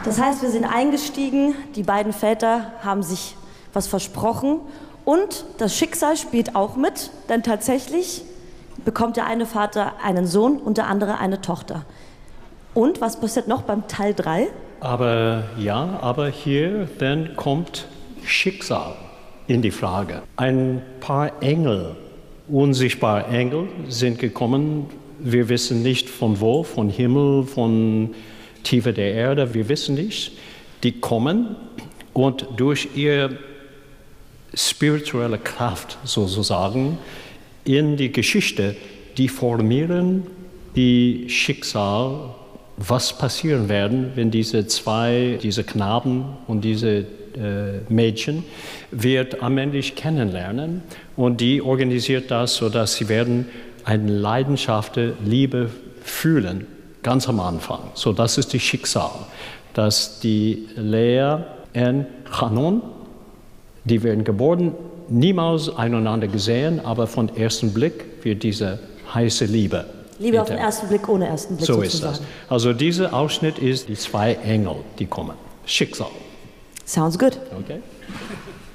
Das heißt, wir sind eingestiegen, die beiden Väter haben sich was versprochen und das Schicksal spielt auch mit, denn tatsächlich bekommt der eine Vater einen Sohn und der andere eine Tochter. Und was passiert noch beim Teil 3? Aber hier dann kommt Schicksal in die Frage. Ein paar Engel, unsichtbare Engel sind gekommen. Wir wissen nicht von wo, von Himmel, von Tiefe der Erde, wir wissen nicht. Die kommen und durch ihre spirituelle Kraft sozusagen in die Geschichte, die formieren die Schicksal, was passieren werden, wenn diese Knaben und diese Mädchen wird allmählich kennenlernen und die organisiert das, sodass sie werden eine Leidenschaft, Liebe fühlen, ganz am Anfang. So, das ist das Schicksal, dass die Lea und Hanon, die werden geboren, niemals einander gesehen, aber von ersten Blick wird diese heiße Liebe. Liebe auf den ersten Blick, ohne ersten Blick so sozusagen. ist das. Also dieser Ausschnitt ist die zwei Engel, die kommen. Schicksal. Sounds good. Okay.